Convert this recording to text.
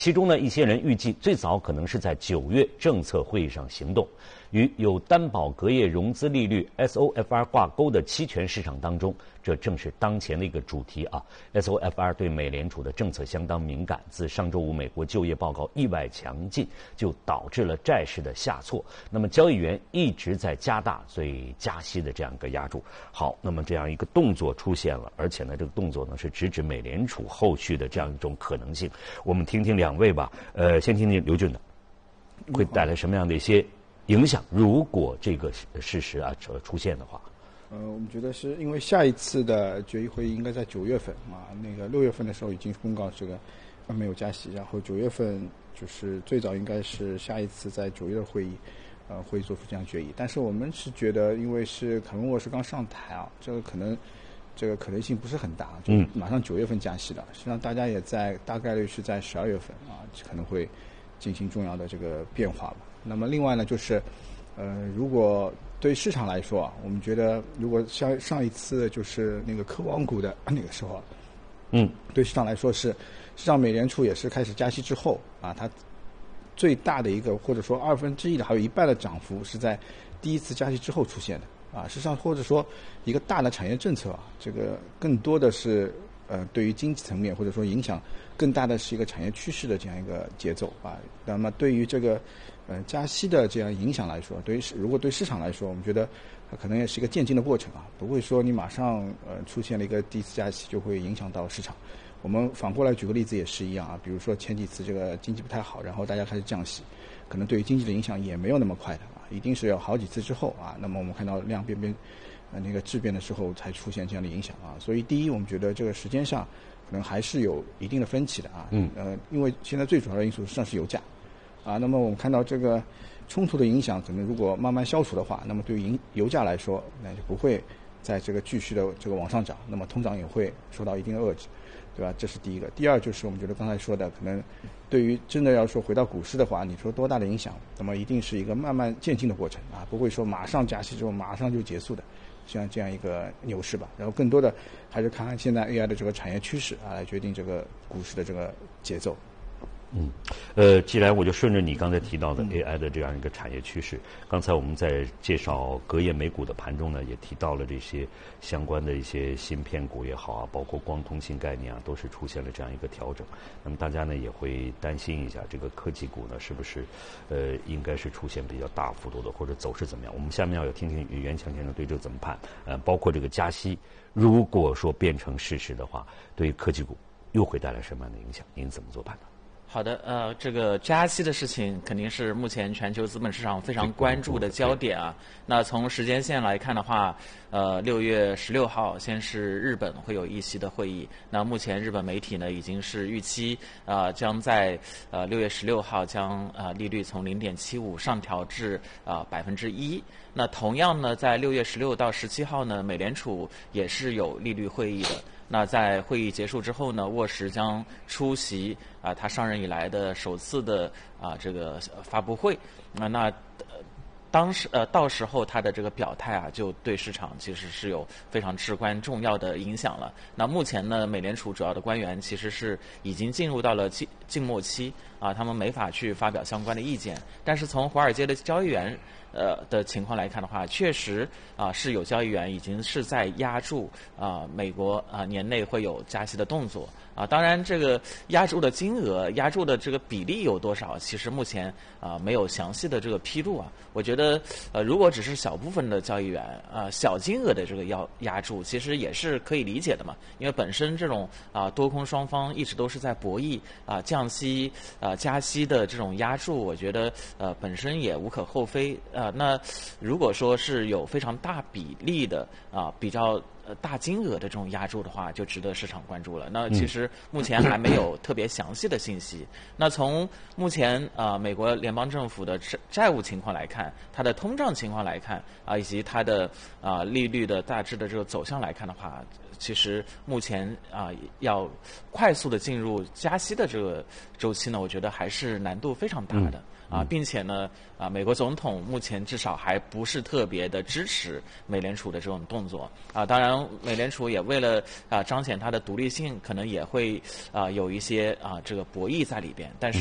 其中呢，一些人预计最早可能是在9月政策会议上行动。与有担保隔夜融资利率 SOFR 挂钩的期权市场当中，这正是当前的一个主题啊。SOFR 对美联储的政策相当敏感，自上周五美国就业报告意外强劲，就导致了债市的下挫。那么交易员一直在加大对加息的这样一个压注。好，那么这样一个动作出现了，而且呢，这个动作呢是直指美联储后续的这样一种可能性。我们听听两位吧，先听听刘俊的，会带来什么样的一些影响？如果这个事实啊出现的话， 我们觉得是因为下一次的决议会议应该在9月份啊，那个6月份的时候已经公告这个没有加息，然后9月份就是最早应该是下一次在9月的会议，会做出这样决议。但是我们是觉得，因为是凯文沃什刚上台啊，这个可能性不是很大，就马上9月份加息了。实际上大家也在大概率是在12月份啊，可能会进行重要的这个变化吧。那么另外呢，就是如果对市场来说啊，我们觉得如果像上一次就是那个科网股的那个时候，对市场来说是，实际上美联储也是开始加息之后啊，它最大的一个或者说1/2的还有一半的涨幅是在第一次加息之后出现的啊。实际上或者说一个大的产业政策啊，这个更多的是对于经济层面或者说影响更大的是一个产业趋势的这样一个节奏啊。那么对于这个加息的这样影响来说，如果对市场来说，我们觉得可能也是一个渐进的过程啊，不会说你马上出现了一个第一次加息就会影响到市场。我们反过来举个例子也是一样啊，比如说前几次这个经济不太好，然后大家开始降息，可能对于经济的影响也没有那么快的啊，一定是要好几次之后啊，那么我们看到量变那个质变的时候才出现这样的影响啊。所以第一，我们觉得这个时间上可能还是有一定的分歧的啊。因为现在最主要的因素实际上是油价啊。那么我们看到这个冲突的影响，可能如果慢慢消除的话，那么对于油价来说，那就不会在这个继续的这个往上涨，那么通胀也会受到一定的遏制，对吧？这是第一个。第二就是我们觉得刚才说的，可能对于真的要说回到股市的话，你说多大的影响，那么一定是一个慢慢渐进的过程啊，不会说马上加息之后马上就结束的。像这样一个牛市吧，然后更多的还是看现在 AI 的这个产业趋势啊，来决定这个股市的这个节奏。 既然我就顺着你刚才提到的 AI 的这样一个产业趋势，刚才我们在介绍隔夜美股的盘中呢，也提到了这些相关的一些芯片股也好啊，包括光通信概念啊，都是出现了这样一个调整。那么大家呢也会担心一下，这个科技股呢是不是应该是出现比较大幅度的或者走势怎么样？我们下面要听听袁强先生对这个怎么判？包括这个加息，如果说变成事实的话，对于科技股又会带来什么样的影响？您怎么做判断？ 好的，这个加息的事情肯定是目前全球资本市场非常关注的焦点啊。那从时间线来看的话，6月16号先是日本会有议息的会议。那目前日本媒体呢已经是预期将在6月16号将利率从0.75上调至1%。那同样呢，在6月16到17号呢，美联储也是有利率会议的。那在会议结束之后呢，沃什将出席他上任以来的首次的这个发布会。到时候他的这个表态就对市场其实是有非常至关重要的影响了。那目前呢，美联储主要的官员其实是已经进入到了静默期他们没法去发表相关的意见。但是从华尔街的交易员的情况来看的话，确实是有交易员已经是在压住美国年内会有加息的动作当然这个压住的金额、压住的这个比例有多少，其实目前没有详细的这个披露我觉得如果只是小部分的交易员小金额的这个压住，其实也是可以理解的嘛，因为本身这种多空双方一直都是在博弈降息加息的这种压住，我觉得本身也无可厚非那如果说是有非常大比例的比较大金额的这种压注的话，就值得市场关注了。那其实目前还没有特别详细的信息。那从目前美国联邦政府的债务情况来看，它的通胀情况来看以及它的利率的大致的这个走向来看的话， 其实目前要快速的进入加息的这个周期呢，我觉得还是难度非常大的。并且呢，美国总统目前至少还不是特别的支持美联储的这种动作当然，美联储也为了彰显它的独立性，可能也会有一些这个博弈在里边。但是